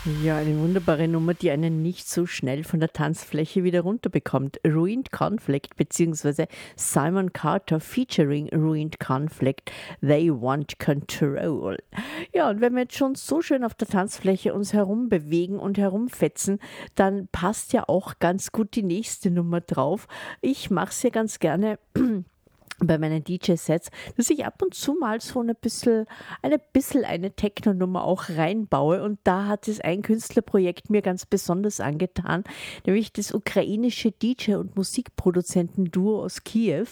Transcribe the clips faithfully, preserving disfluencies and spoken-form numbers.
Ja, eine wunderbare Nummer, die einen nicht so schnell von der Tanzfläche wieder runterbekommt. Ruined Conflict beziehungsweise Simon Carter featuring Ruined Conflict, They Want Control. Ja, und wenn wir jetzt schon so schön auf der Tanzfläche uns herumbewegen und herumfetzen, dann passt ja auch ganz gut die nächste Nummer drauf. Ich mache es ja ganz gerne bei meinen D J-Sets, dass ich ab und zu mal so eine bisschen eine bisschen eine Techno-Nummer auch reinbaue, und da hat es ein Künstlerprojekt mir ganz besonders angetan, nämlich das ukrainische D J und Musikproduzentenduo aus Kiew,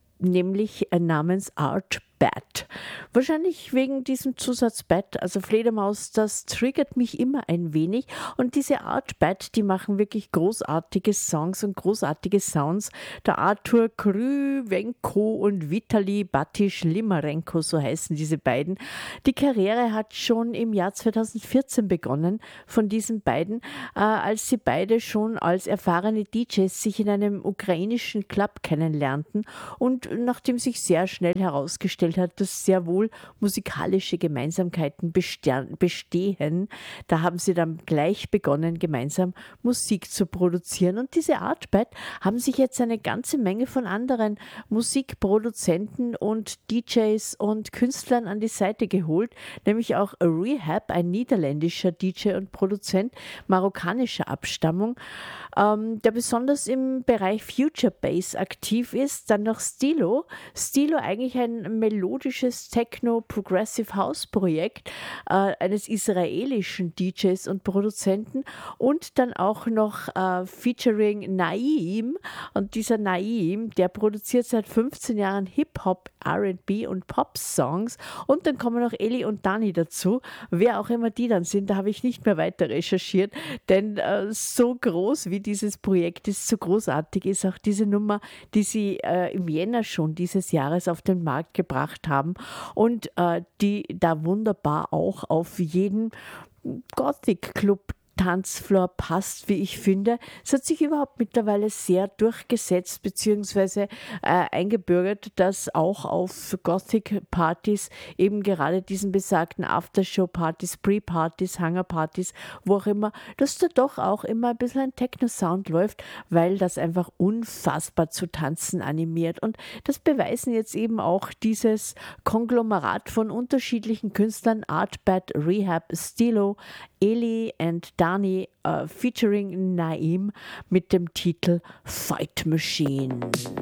nämlich äh, namens Art Bat. Wahrscheinlich wegen diesem Zusatz Bat, also Fledermaus, das triggert mich immer ein wenig. Und diese Art Bat, die machen wirklich großartige Songs und großartige Sounds. Der Artur Krywenko und Vitali Batisch-Limarenko, so heißen diese beiden. Die Karriere hat schon im Jahr zweitausendvierzehn begonnen von diesen beiden, äh, als sie beide schon als erfahrene D Js sich in einem ukrainischen Club kennenlernten, und nachdem sich sehr schnell herausgestellt hat, dass sehr wohl musikalische Gemeinsamkeiten bestehen. Da haben sie dann gleich begonnen, gemeinsam Musik zu produzieren. Und diese Artband haben sich jetzt eine ganze Menge von anderen Musikproduzenten und D Js und Künstlern an die Seite geholt, nämlich auch Rehab, ein niederländischer D J und Produzent marokkanischer Abstammung, ähm, der besonders im Bereich Future Bass aktiv ist. Dann noch Stilo. Stilo, eigentlich ein melodisches Techno-Progressive House-Projekt äh, eines israelischen D Js und Produzenten, und dann auch noch äh, featuring Naim, und dieser Naim, der produziert seit fünfzehn Jahren Hip-Hop, R and B und Pop-Songs, und dann kommen noch Eli und Dani dazu. Wer auch immer die dann sind, da habe ich nicht mehr weiter recherchiert, denn äh, so groß wie dieses Projekt ist, so großartig ist auch diese Nummer, die sie äh, im Jänner schon dieses Jahres auf den Markt gebracht haben, und äh, die da wunderbar auch auf jeden Gothic-Club Tanzfloor passt, wie ich finde. Es hat sich überhaupt mittlerweile sehr durchgesetzt bzw. Äh, eingebürgert, dass auch auf Gothic-Partys eben gerade diesen besagten Aftershow-Partys, Pre-Partys, Hangar-Partys, wo auch immer, dass da doch auch immer ein bisschen ein Techno-Sound läuft, weil das einfach unfassbar zu tanzen animiert. Und das beweisen jetzt eben auch dieses Konglomerat von unterschiedlichen Künstlern, Artbad, Rehab, Stilo, Eli and Dani uh, featuring Naim mit dem Titel Fight Machine.